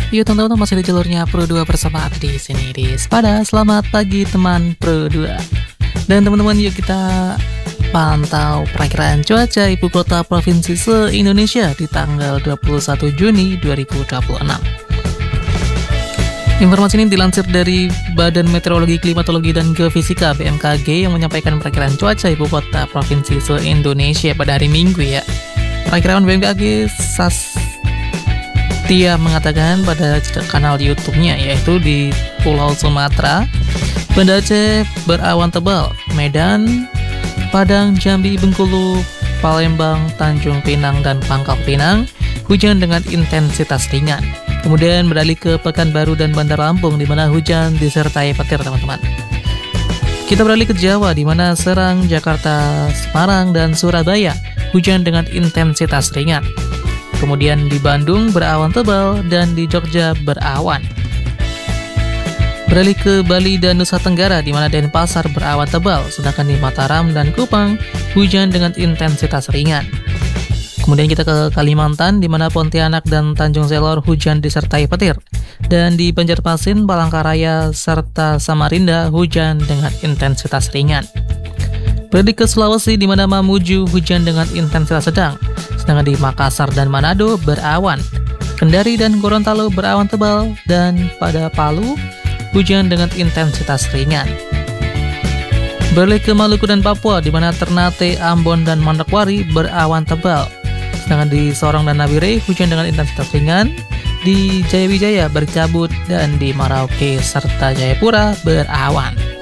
Yuk teman-teman, masih di jalurnya Pro 2 bersama aku di sini di Sepada. Selamat pagi teman Pro 2. Dan teman-teman, yuk kita pantau perakiraan cuaca ibu kota provinsi se-Indonesia di tanggal 21 Juni 2026. Informasi ini dilansir dari Badan Meteorologi, Klimatologi, dan Geofisika BMKG yang menyampaikan perakiraan cuaca ibu kota provinsi se-Indonesia pada hari Minggu ya. Perakiraan BMKG Dia mengatakan pada kanal YouTube-nya, yaitu di Pulau Sumatera, Banda Aceh berawan tebal, Medan, Padang, Jambi, Bengkulu, Palembang, Tanjung Pinang, dan Pangkal Pinang hujan dengan intensitas ringan. Kemudian beralih ke Pekanbaru dan Bandar Lampung, di mana hujan disertai petir, teman-teman. Kita beralih ke Jawa, di mana Serang, Jakarta, Semarang, dan Surabaya hujan dengan intensitas ringan. Kemudian di Bandung berawan tebal dan di Jogja berawan. Beralih ke Bali dan Nusa Tenggara, di mana Denpasar berawan tebal, sedangkan di Mataram dan Kupang hujan dengan intensitas ringan. Kemudian kita ke Kalimantan, di mana Pontianak dan Tanjung Selor hujan disertai petir, dan di Banjarmasin, Palangkaraya, serta Samarinda hujan dengan intensitas ringan. Beralih ke Sulawesi, di mana Mamuju hujan dengan intensitas sedang, sedangkan di Makassar dan Manado berawan. Kendari dan Gorontalo berawan tebal, dan pada Palu hujan dengan intensitas ringan. Beralih ke Maluku dan Papua, di mana Ternate, Ambon, dan Manokwari berawan tebal, sedangkan di Sorong dan Nabire hujan dengan intensitas ringan. Di Jayawijaya berkabut, dan di Merauke serta Jayapura berawan.